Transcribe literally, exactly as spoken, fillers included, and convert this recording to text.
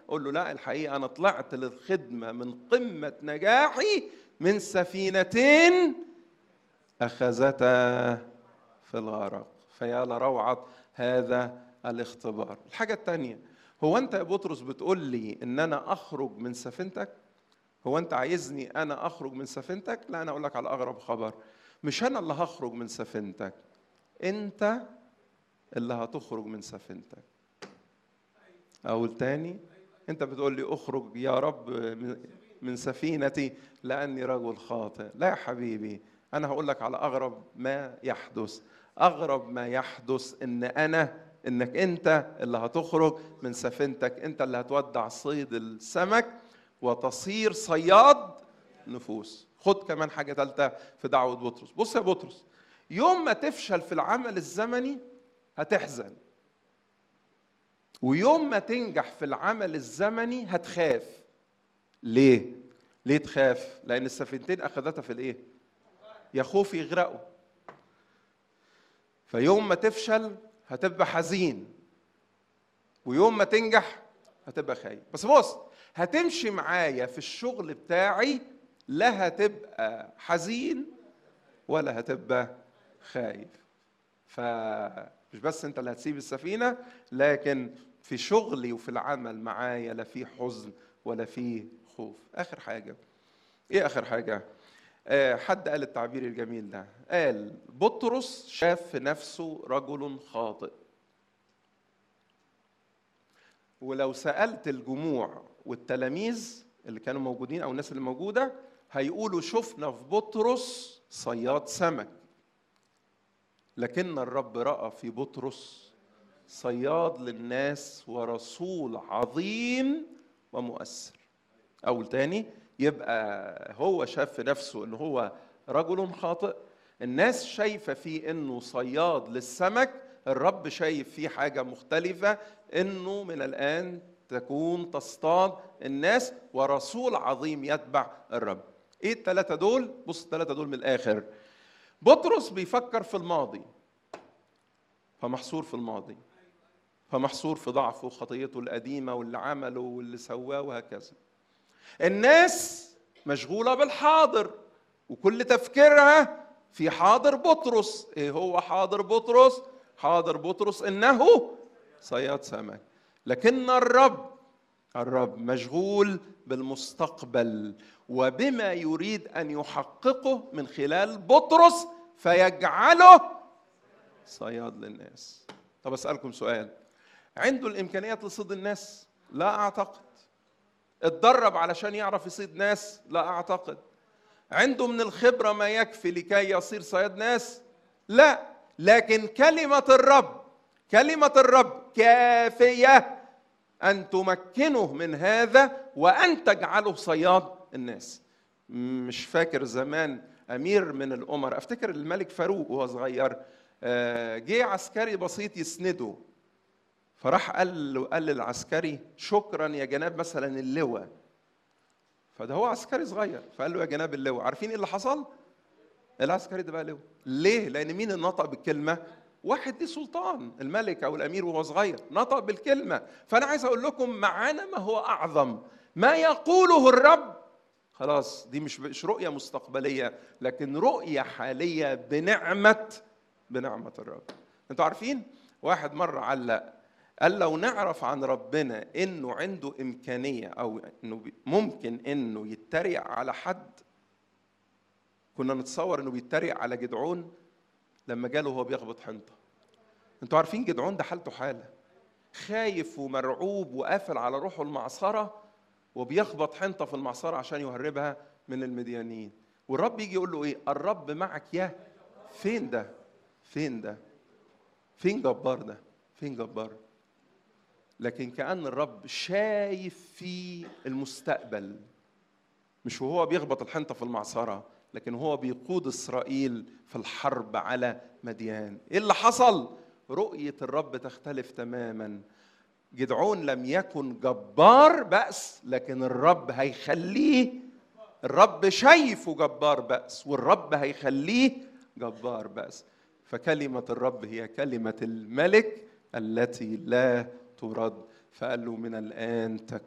قول له لا الحقيقة أنا طلعت للخدمة من قمة نجاحي من سفينتين أخذتا في الغرق. فيا لروعة هذا الاختبار. الحاجة الثانية، هو أنت يا بطرس بتقول لي إن أنا أخرج من سفينتك؟ هو أنت عايزني أنا أخرج من سفينتك؟ لا، أنا أقول لك على أغرب خبر، مش أنا اللي هخرج من سفينتك، أنت اللي هتخرج من سفينتك. أقول تاني، أنت بتقول لي أخرج يا رب من سفينتي لأني رجل خاطئ. لا يا حبيبي، أنا هقول لك على أغرب ما يحدث. أغرب ما يحدث إن أنا إنك أنت اللي هتخرج من سفينتك، أنت اللي هتودع صيد السمك وتصير صياد نفوس. خد كمان حاجة ثالثة في دعوة بطرس. بص يا بطرس، يوم ما تفشل في العمل الزمني هتحزن، ويوم ما تنجح في العمل الزمني هتخاف. ليه؟ ليه تخاف؟ لأن السفينتين أخذتها في الإيه؟ يا خوف يغرقوا. فيوم ما تفشل هتبقى حزين، ويوم ما تنجح هتبقى خايف. بس بص، هتمشي معايا في الشغل بتاعي، لا هتبقى حزين ولا هتبقى خايف. فمش بس انت اللي هتسيب السفينة، لكن في شغلي وفي العمل معايا لا في حزن ولا في خوف. آخر حاجة، ايه آخر حاجة؟ آه حد قال التعبير الجميل ده، قال بطرس شاف في نفسه رجل خاطئ. ولو سألت الجموع والتلاميذ اللي كانوا موجودين أو الناس اللي موجودة هيقولوا شفنا في بطرس صياد سمك، لكن الرب رأى في بطرس صياد للناس ورسول عظيم ومؤثر. أول تاني، يبقى هو شاف في نفسه إنه هو رجل خاطئ، الناس شايفة فيه إنه صياد للسمك، الرب شايف فيه حاجة مختلفة، إنه من الآن تكون تصطاد الناس ورسول عظيم يتبع الرب. إيه الثلاثة دول؟ بص الثلاثة دول من الآخر. بطرس بيفكر في الماضي، فمحصور في الماضي، فمحصور في ضعفه وخطيته القديمة واللي عمله واللي سواه وهكذا. الناس مشغولة بالحاضر وكل تفكيرها في حاضر بطرس. ايه هو حاضر بطرس؟ حاضر بطرس انه صياد سمك. لكن الرب الرب مشغول بالمستقبل وبما يريد ان يحققه من خلال بطرس فيجعله صياد للناس. طب اسألكم سؤال، عنده الامكانيات لصيد الناس؟ لا اعتقد. اتدرب علشان يعرف يصيد ناس؟ لا اعتقد. عنده من الخبرة ما يكفي لكي يصير صياد ناس؟ لا. لكن كلمة الرب كلمة الرب كافية أن تمكنه من هذا وأن تجعله صياد الناس. مش فاكر زمان أمير من الأمر، أفتكر الملك فاروق وهو صغير، جه عسكري بسيط يسنده، فراح قال له قال للعسكري شكرا يا جناب مثلا اللواء. فده هو عسكري صغير، فقال له يا جناب اللواء. عارفين ايه اللي حصل؟ العسكري ده بقى لواء. ليه؟ لأن مين اللي نطق بالكلمة؟ واحد ليه سلطان، الملك أو الأمير وهو صغير نطق بالكلمة. فأنا عايز أقول لكم معانا ما هو أعظم، ما يقوله الرب. خلاص دي مش مش رؤية مستقبلية، لكن رؤية حالية بنعمة بنعمة الرب. أنتوا عارفين؟ واحد مرة علق قال لو نعرف عن ربنا إنه عنده إمكانية أو إنه ممكن إنه يتريق على حد، كنا نتصور إنه بيتريق على جدعون لما جاله وهو بيخبط حنطة. أنتوا عارفين جدعون ده حالته حالة، خايف ومرعوب وقافل على روحه المعصرة وبيخبط حنطة في المعصرة عشان يهربها من المديانين. والرب يجي يقول له إيه؟ الرب معك يا فين ده؟ فين ده؟ فين جبار ده؟ فين جبار؟ لكن كأن الرب شايف في المستقبل، مش وهو بيخبط الحنطة في المعصرة، لكن هو بيقود إسرائيل في الحرب على مديان. إيه اللي حصل؟ رؤية الرب تختلف تماما. جدعون لم يكن جبار بأس، لكن الرب هيخليه، الرب شايفه جبار بأس والرب هيخليه جبار بأس. فكلمة الرب هي كلمة الملك التي لا ترد. فقال له من الآن تكون